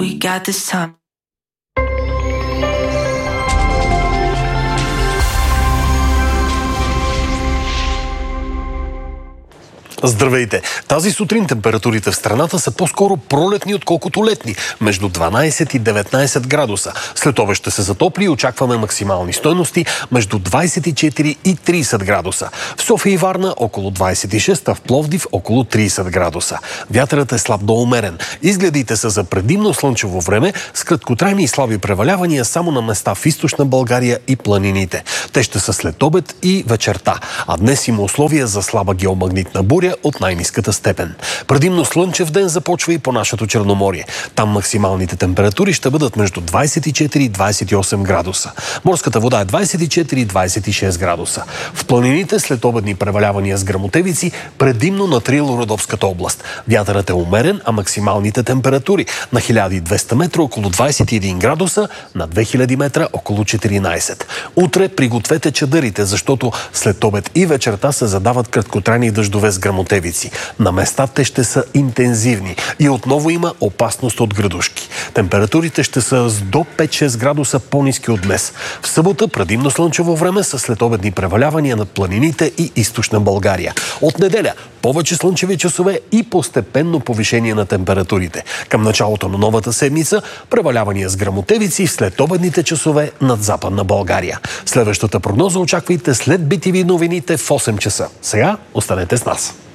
We got this time. Здравейте! Тази сутрин температурите в страната са по-скоро пролетни, отколкото летни, между 12 и 19 градуса. След обед ще се затопли и очакваме максимални стойности между 24 и 30 градуса. В София и Варна около 26, а в Пловдив около 30 градуса. Вятърът е слаб до умерен. Изгледите са за предимно слънчево време с краткотрайни и слаби превалявания само на места в източна България и планините. Те ще са след обед и вечерта, а днес има условия за слаба геомагнитна буря от най-ниската степен. Предимно слънчев ден започва и по нашето Черноморие. Там максималните температури ще бъдат между 24 и 28 градуса. Морската вода е 24 и 26 градуса. В планините след обедни превалявания с гръмотевици, предимно на Трило-Родопската област. Вятърът е умерен, а максималните температури на 1200 метра около 21 градуса, на 2000 метра около 14. Утре пригответе чадърите, защото след обед и вечерта се задават краткотрайни дъждове с гръмотевици. На места те ще са интензивни и отново има опасност от градушки. Температурите ще са с до 5-6 градуса по-ниски от днес. В събота предимно слънчево време с следобедни превалявания над планините и източна България. От неделя повече слънчеви часове и постепенно повишение на температурите. Към началото на новата седмица превалявания с гръмотевици в следобедните часове над западна България. Следващата прогноза очаквайте след BTV новините в 8 часа. Сега останете с нас.